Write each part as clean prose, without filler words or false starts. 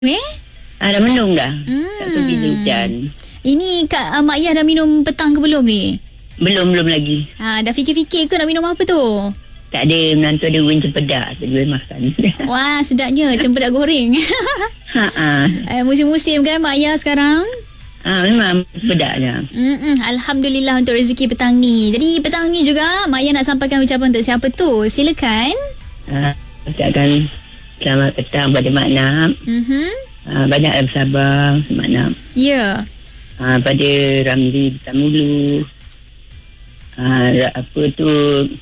Dah minum dah. Tak pergi hujan. Ini Kak Mak Yah dah minum petang ke belum ni? Belum lagi. Dah fikir-fikir ke nak minum apa tu? Tak ada, menantu ada win cempedak. Saya boleh makan. Wah, sedapnya cempedak goreng. Musim-musim kan Mak Yah sekarang? Memang sedapnya. Alhamdulillah untuk rezeki petang ni. Jadi petang ni juga Mak Yah nak sampaikan ucapan untuk siapa tu? Silakan. Ucapkan selamat petang pada Mak Nam. Banyaklah bersabar Mak Nam. Ya. Pada Ramli Bitamulu. Apa tu?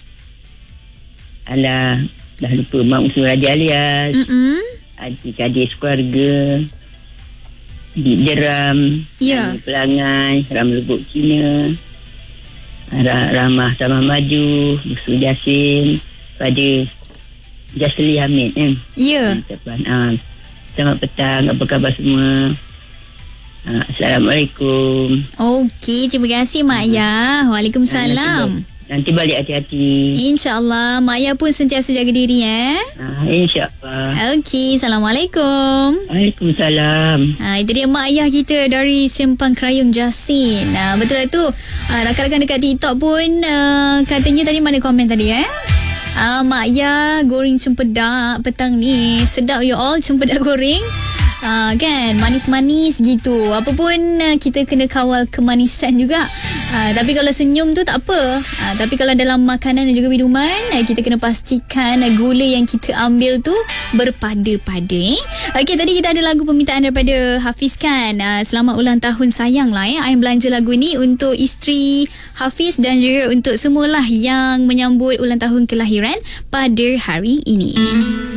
Alah, dah lupa Mak Musuh Raja Alias. Adik-adik sekeluarga. Di Deram. Ya. Pelangai. Ram Lebuk Cina. Ramah Sama Maju. Musuh Jasin. Pada Jasli Hamid. Ya. Selamat petang. Apa khabar semua? Assalamualaikum. Okey, terima kasih Mak Yah. Waalaikumsalam. Nanti balik hati-hati. InsyaAllah. Mak Yah pun sentiasa jaga diri InsyaAllah. Okey, Assalamualaikum. Waalaikumsalam. Itu dia Mak Yah kita dari Simpang Krayung Jasin. Betul tu. Rakan-rakan dekat TikTok pun katanya tadi mana komen tadi Mak Yah goreng cempedak petang ni. Sedap you all, cempedak goreng. Kan manis-manis gitu. Apa pun kita kena kawal kemanisan juga. Tapi kalau senyum tu tak apa. Tapi kalau dalam makanan dan juga minuman, kita kena pastikan gula yang kita ambil tu berpada-pada. Okey, tadi kita ada lagu permintaan daripada Hafiz kan. Selamat ulang tahun sayang lah I belanja lagu ni untuk isteri Hafiz dan juga untuk semualah yang menyambut ulang tahun kelahiran pada hari ini.